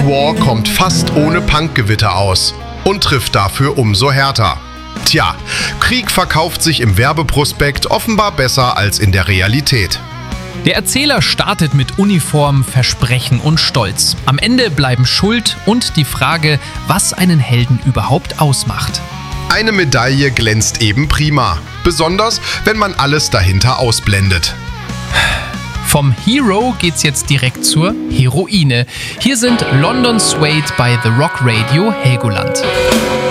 War kommt fast ohne Punkgewitter aus und trifft dafür umso härter. Tja, Krieg verkauft sich im Werbeprospekt offenbar besser als in der Realität. Der Erzähler startet mit Uniform, Versprechen und Stolz. Am Ende bleiben Schuld und die Frage, was einen Helden überhaupt ausmacht. Eine Medaille glänzt eben prima, besonders wenn man alles dahinter ausblendet. Vom Hero geht's jetzt direkt zur Heroine. Hier sind London Suede bei The Rock Radio Helgoland.